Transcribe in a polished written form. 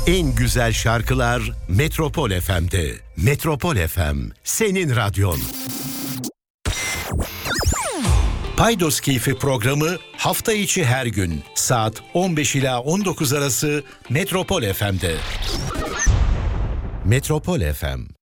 En güzel şarkılar Metropol FM'de. Metropol FM, senin radyon. Paydos Keyfi programı hafta içi her gün saat 15 ila 19 arası Metropol FM'de. Metropol FM.